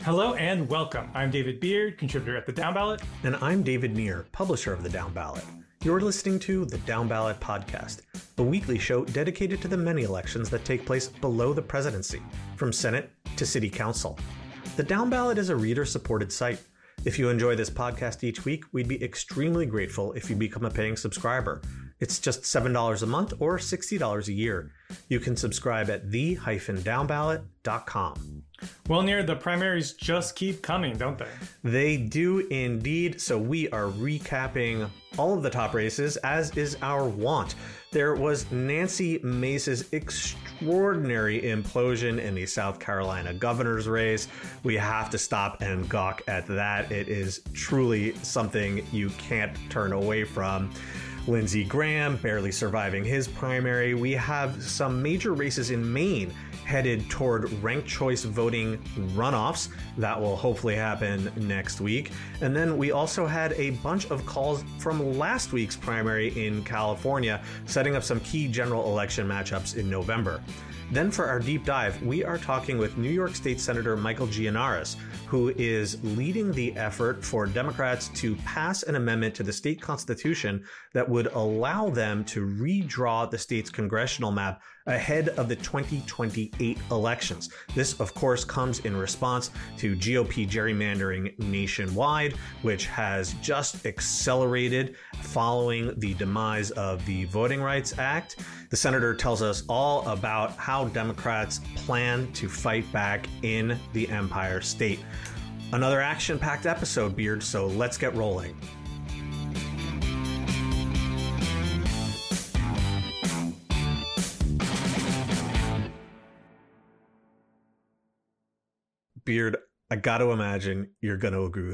Hello and welcome. I'm David Beard, contributor at The Down Ballot. And I'm David Neer, publisher of The Down Ballot. You're listening to The Down Ballot Podcast, a weekly show dedicated to the many elections that take place below the presidency, from Senate to City Council. The Down Ballot is a reader-supported site. If you enjoy this podcast each week, we'd be extremely grateful if you become a paying subscriber. It's just $7 a month or $60 a year. You can subscribe at the-downballot.com. Well, Neer, the primaries just keep coming, don't they? They do indeed. So we are recapping all of the top races, as is our wont. There was Nancy Mace's extraordinary implosion in the South Carolina governor's race. We have to stop and gawk at that. It is truly something you can't turn away from. Lindsey Graham barely surviving his primary. We have some major races in Maine headed toward ranked choice voting runoffs. That will hopefully happen next week. And then we also had a bunch of calls from last week's primary in California, setting up some key general election matchups in November. Then for our deep dive, we are talking with New York State Senator Michael Gianaris, who is leading the effort for Democrats to pass an amendment to the state constitution that would allow them to redraw the state's congressional map ahead of the 2028 elections. This, of course, comes in response to GOP gerrymandering nationwide, which has just accelerated following the demise of the Voting Rights Act. The senator tells us all about how Democrats plan to fight back in the Empire State. Another action-packed episode, Beard, so let's get rolling. Beard, I got to imagine you're going to agree with